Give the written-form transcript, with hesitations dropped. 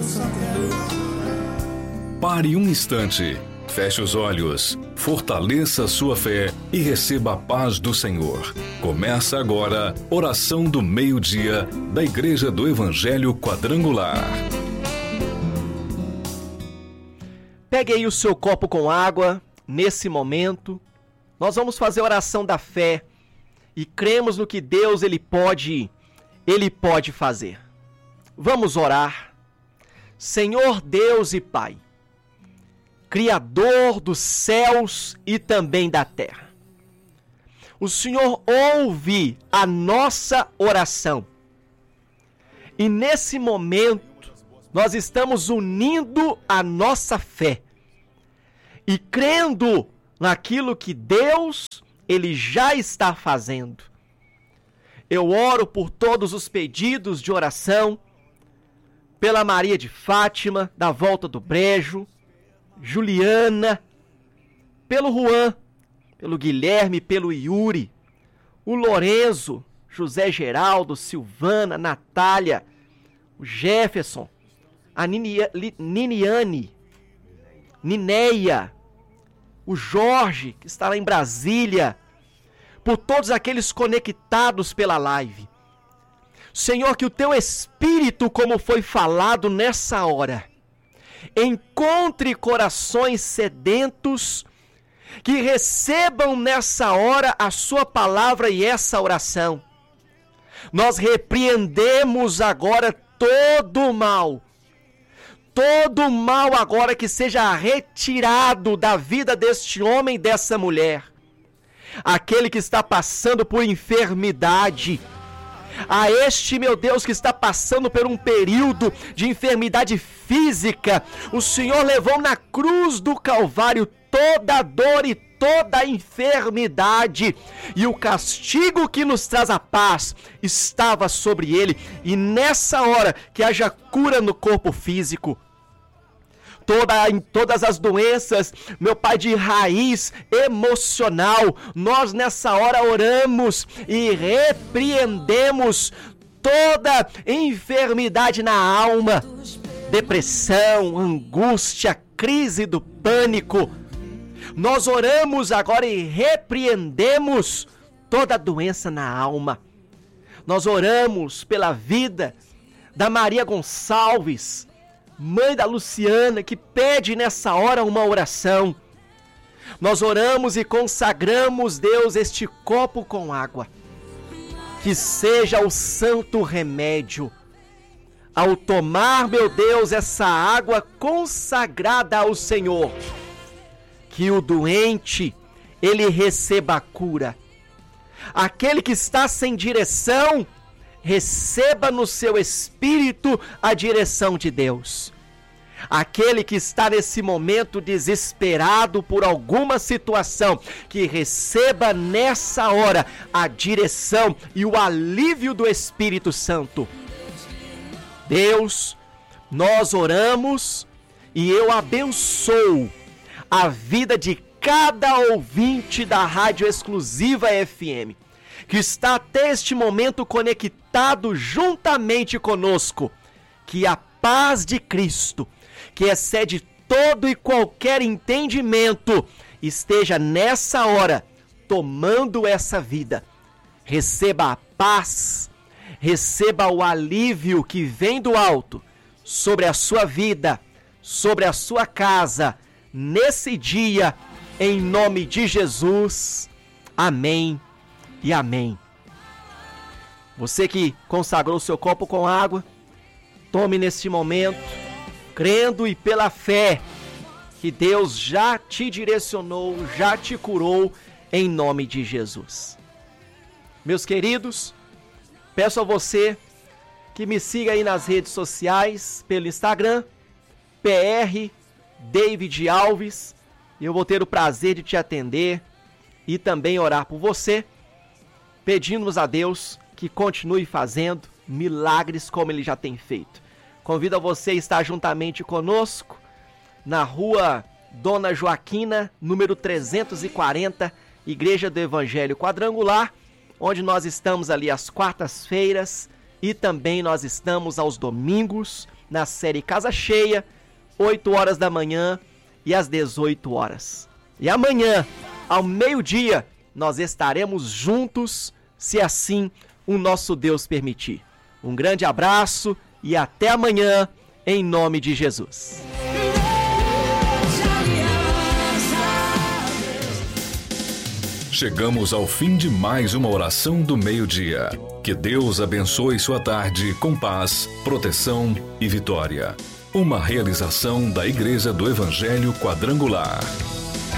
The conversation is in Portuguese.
Pare um instante, feche os olhos, fortaleça sua fé e receba a paz do Senhor. Começa agora, Oração do Meio-Dia, da Igreja do Evangelho Quadrangular. Pegue aí o seu copo com água, nesse momento. Nós vamos fazer a oração da fé e cremos no que Deus Ele pode fazer. Vamos orar. Senhor Deus e Pai, Criador dos céus e também da terra, o Senhor ouve a nossa oração. E nesse momento, nós estamos unindo a nossa fé e crendo naquilo que Deus, Ele já está fazendo. Eu oro por todos os pedidos de oração, pela Maria de Fátima, da Volta do Brejo, Juliana, pelo Juan, pelo Guilherme, pelo Yuri, o Lorenzo, José Geraldo, Silvana, Natália, o Jefferson, a Niniane, Nineia, o Jorge, que está lá em Brasília, por todos aqueles conectados pela live. Senhor, que o Teu Espírito, como foi falado nessa hora, encontre corações sedentos, que recebam nessa hora a Sua palavra e essa oração. Nós repreendemos agora todo o mal agora que seja retirado da vida deste homem e dessa mulher. Aquele que está passando por enfermidade, a este, meu Deus, que está passando por um período de enfermidade física, o Senhor levou na cruz do Calvário toda a dor e toda a enfermidade, e o castigo que nos traz a paz estava sobre ele, e nessa hora que haja cura no corpo físico. Em todas as doenças, meu Pai, de raiz emocional, nós nessa hora oramos e repreendemos toda enfermidade na alma, depressão, angústia, crise do pânico. Nós oramos agora e repreendemos toda doença na alma. Nós oramos pela vida da Maria Gonçalves, mãe da Luciana, que pede nessa hora uma oração. Nós oramos e consagramos, Deus, este copo com água, que seja o santo remédio. Ao tomar, meu Deus, essa água consagrada ao Senhor, que o doente, ele receba a cura. Aquele que está sem direção, receba no seu espírito a direção de Deus. Aquele que está nesse momento desesperado por alguma situação, que receba nessa hora a direção e o alívio do Espírito Santo. Deus, nós oramos e eu abençoo a vida de cada ouvinte da Rádio Exclusiva FM, que está até este momento conectado juntamente conosco. Que a paz de Cristo, que excede todo e qualquer entendimento, esteja nessa hora tomando essa vida. Receba a paz, receba o alívio que vem do alto sobre a sua vida, sobre a sua casa, nesse dia, em nome de Jesus. Amém e amém. Você que consagrou seu copo com água, tome neste momento, crendo e pela fé, que Deus já te direcionou, já te curou, em nome de Jesus. Meus queridos, peço a você que me siga aí nas redes sociais, pelo Instagram, PR David Alves, e eu vou ter o prazer de te atender e também orar por você, pedimos a Deus que continue fazendo milagres como Ele já tem feito. Convido a você a estar juntamente conosco na rua Dona Joaquina, número 340, Igreja do Evangelho Quadrangular, onde nós estamos ali às quartas-feiras e também nós estamos aos domingos, na série Casa Cheia, 8 horas da manhã e às 18 horas. E amanhã, ao meio-dia, nós estaremos juntos, se assim o nosso Deus permitir. Um grande abraço e até amanhã, em nome de Jesus. Chegamos ao fim de mais uma oração do meio-dia. Que Deus abençoe sua tarde com paz, proteção e vitória. Uma realização da Igreja do Evangelho Quadrangular.